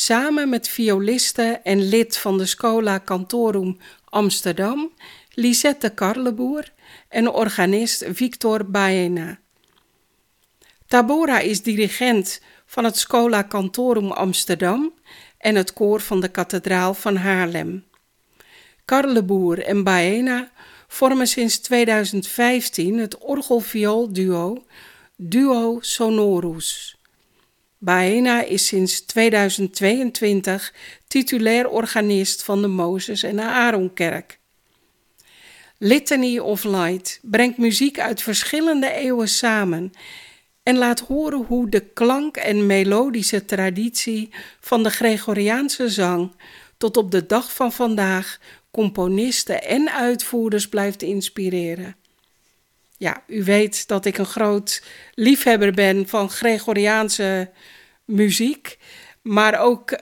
samen met violiste en lid van de Schola Cantorum Amsterdam, Lisette Karleboer en organist Victor Baena. Tabora is dirigent van het Schola Cantorum Amsterdam en het koor van de kathedraal van Haarlem. Karleboer en Baena vormen sinds 2015 het orgel-viool-duo Duo Sonorus. Baena is sinds 2022 titulair organist van de Mozes- en Aaronkerk. Litany of Light brengt muziek uit verschillende eeuwen samen en laat horen hoe de klank- en melodische traditie van de Gregoriaanse zang tot op de dag van vandaag componisten en uitvoerders blijft inspireren. Ja, u weet dat ik een groot liefhebber ben van Gregoriaanse muziek, maar ook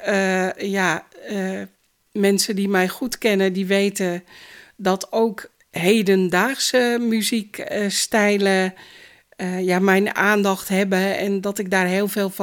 mensen die mij goed kennen, die weten dat ook hedendaagse muziekstijlen mijn aandacht hebben en dat ik daar heel veel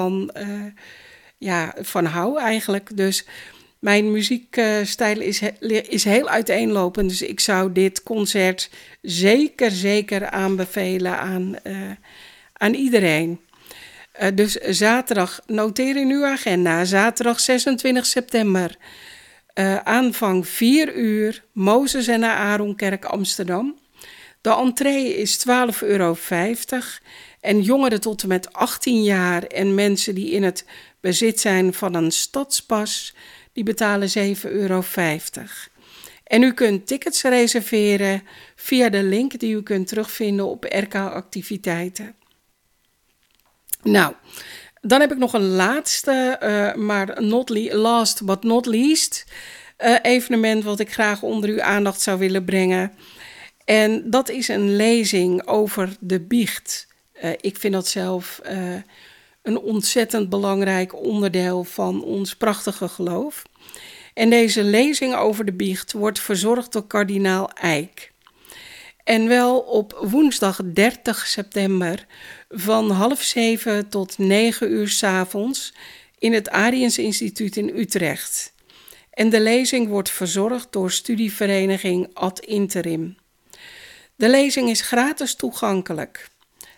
van hou eigenlijk. Dus mijn muziekstijl is heel uiteenlopend, dus ik zou dit concert zeker aanbevelen aan iedereen. Dus zaterdag, noteer in uw agenda, zaterdag 26 september, aanvang 4 uur, Mozes- en Aaronkerk Amsterdam. De entree is €12,50 en jongeren tot en met 18 jaar en mensen die in het bezit zijn van een stadspas, die betalen €7,50. En u kunt tickets reserveren via de link die u kunt terugvinden op RK Activiteiten. Nou, dan heb ik nog een laatste, maar last but not least, evenement wat ik graag onder uw aandacht zou willen brengen. En dat is een lezing over de biecht. Ik vind dat zelf een ontzettend belangrijk onderdeel van ons prachtige geloof. En deze lezing over de biecht wordt verzorgd door kardinaal Eijk. En wel op woensdag 30 september van 6:30 tot 9 uur 's avonds in het Ariens Instituut in Utrecht. En de lezing wordt verzorgd door studievereniging Ad Interim. De lezing is gratis toegankelijk.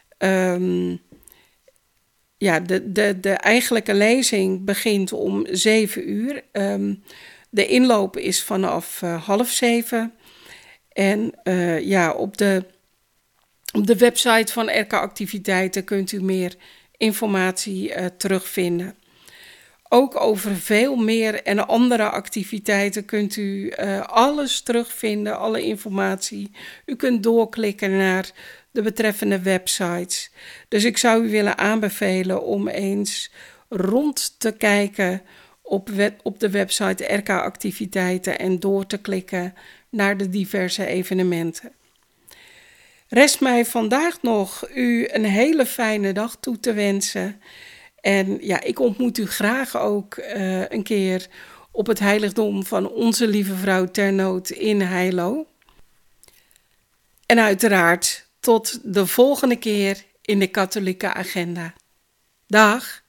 De eigenlijke lezing begint om 7 uur. De inloop is vanaf 6:30. En op de website van RK Activiteiten kunt u meer informatie terugvinden. Ook over veel meer en andere activiteiten kunt u alles terugvinden, alle informatie. U kunt doorklikken naar de betreffende websites. Dus ik zou u willen aanbevelen om eens rond te kijken op de website RK Activiteiten en door te klikken naar de diverse evenementen. Rest mij vandaag nog u een hele fijne dag toe te wensen. En ja, ik ontmoet u graag ook een keer op het heiligdom van Onze Lieve Vrouw ter Nood in Heilo. En uiteraard tot de volgende keer in de katholieke agenda. Dag!